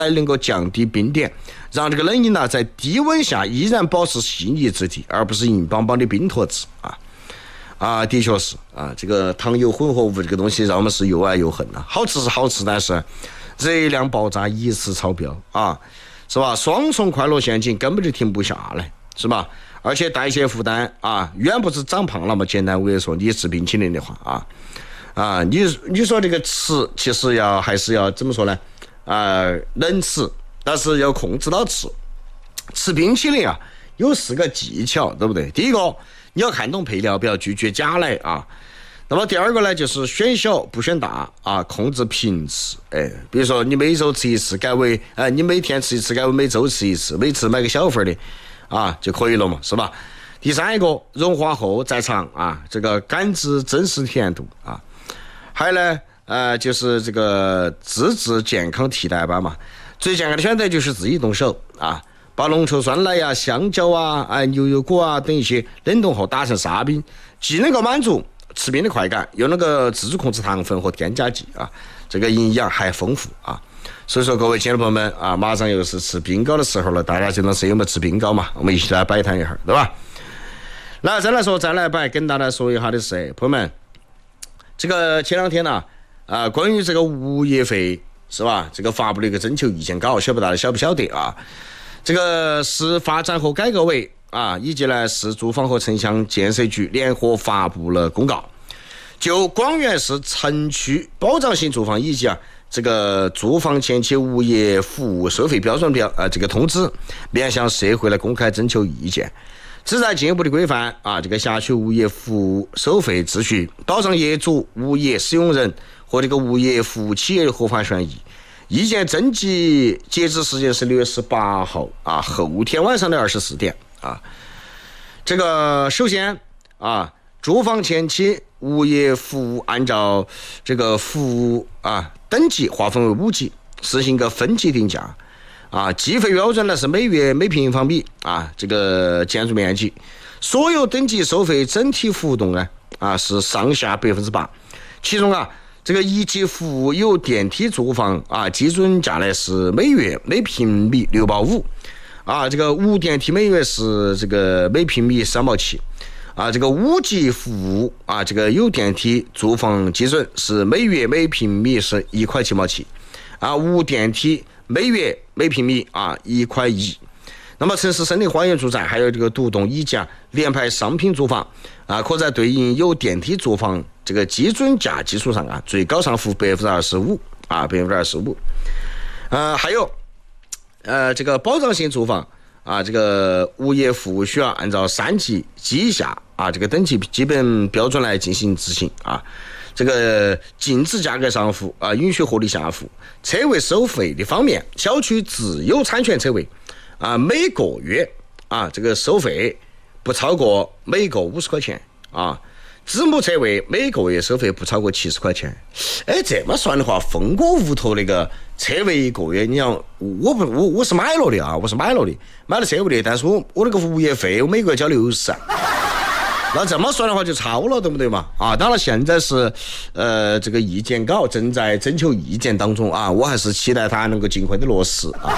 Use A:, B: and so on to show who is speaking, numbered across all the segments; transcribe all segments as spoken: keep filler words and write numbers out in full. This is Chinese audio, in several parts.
A: 能够降低冰点，让这个冷饮呢在低温下依然保持细腻质地，而不是硬邦邦的冰坨子啊啊，的确是啊，这个糖油混合物这个东西让我们是又爱又恨啊。好吃是好吃，但是热量爆炸，一次超标啊，是吧？双重快乐陷阱根本就停不下来，是吧？而且代谢负担啊，远不是长胖了嘛。简单我跟你说，你吃冰淇淋的话啊啊，你你说这个吃其实要还是要怎么说呢？啊、呃，能吃，但是要控制到吃。吃冰淇淋啊，有四个技巧，对不对？第一个，你要看懂配料，不要拒绝假奶啊。那么第二个呢，就是选小不选大啊，控制频次。哎，比如说你每周吃一次，改为呃，你每天吃一次，改为每周吃一次，每次买个小份的。啊，就可以了嘛，是吧？第三一个，融化后再尝啊，这个感知真实甜度啊。还有呢，呃，就是这个自制健康替代版嘛。最健康的选择就是自己动手啊，把浓稠酸奶呀、香蕉啊、哎牛油果啊等一些冷冻后打成沙冰，既能够满足吃冰的快感，又能够自主控制糖分和添加剂啊，这个营养还丰富啊。所以说，各位亲爱的朋友们啊，马上又是吃冰糕的时候了，大家就能是有没有吃冰糕嘛？我们一起来摆摊一下，对吧？来，再来说，再来摆，跟大家说一下的是，朋友们，这个前两天呢，啊，关于这个物业费是吧？这个发布了一个征求意见稿，晓不大家晓不晓得啊？这个市发展和改革委啊，以及呢市住房和城乡建设局联合发布了公告，就广元市城区保障性住房以及啊。这个住房前期物业服务收费标准表啊、呃，这个通知面向社会来公开征求意见，旨在进一步的规范啊这个辖区物业服务收费秩序，保障业主、物业使用人和这个物业服务企业的合法权益。意见征集截止时间是六月十八号啊，后天晚上的二十四点啊。这个首先啊，住房前期物业服务按照这个服务啊等级划分为五级，实行个分级定价啊，计费标准呢是每月每平方米啊这个建筑面积，所有等级收费整体浮动呢啊是上下百分之八，其中啊这个一级服务有电梯住房啊基准价呢是每月每平米六毛五啊，这个无电梯每月是这个每平米三毛七。啊，这个五级服务啊，这个有电梯住房基准是每月每平米是一块七毛七，啊，无电梯每月每平米啊一块一。那么城市森林花园住宅还有这个独栋一家联排商品住房啊，可在对应有电梯住房这个基准价基础上啊，最高上浮百分之二十五啊，百分之二十五。呃，还有呃这个保障性住房。啊，这个物业服务需要按照三级及以下啊这个等级基本标准来进行执行啊。这个禁止价格上浮啊，允许合理下浮。车位收费的方面，小区自有产权车位啊，每个月啊这个收费不超过每个五十块钱啊。子母车位每个月收费不超过七十块钱。哎，这么算的话，峰哥屋头那个车位一个月，你想，我不我我是买了的啊，我是买了的，买了车位的，但是我我那个物业费我每个月交六十，那这么算的话就超了，对不对嘛？啊，当然现在是呃这个意见稿正在征求意见当中啊，我还是期待它能够尽快的落实啊，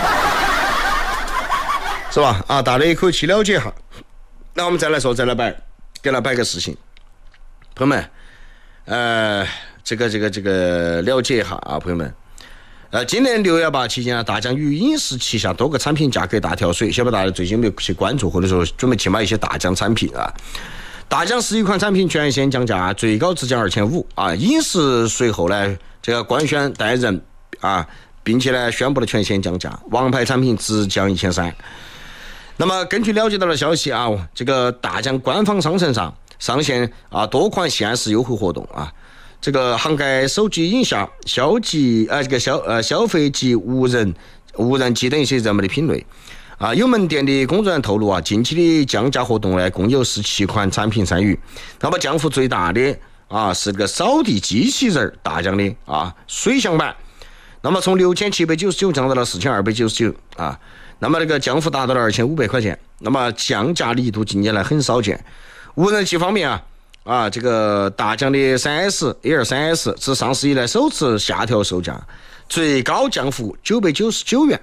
A: 是吧？啊，大家一口气了解哈。那我们再来说，再来摆，给他摆个事情。朋友们，呃，这个这个这个了解一下啊，朋友们，呃，今年六幺八期间啊，大疆与饮食旗下多个产品价格大跳水，晓得大家最近有没有去关注，或者说准备去买一些大疆产品啊？大疆十一款产品全线降价，最高只降二千五啊！饮食随后呢，这个官宣代人啊，并且呢宣布了全线降价，王牌产品只降一千三。那么根据了解到的消息啊，这个大疆官方商城上。上线啊多款限时优惠活动啊，这个涵盖手机影像、消机呃这个消呃消费级无人无人机等一些热门的品类啊。有门店的工作人员透露啊，近期的降价活动呢，共有十七款产品参与。那么降幅最大的啊是这个扫地机器人大疆的啊水箱版，那么从六千七百九十九降到了四千二百九十九啊，那么这个降幅达到了二千五百块钱。那么降价力度近年来很少见。无人机方面啊，啊，这个大疆的 三 S Air 三 S 自上市以来首次下调售价， 最高降幅九百九十九元。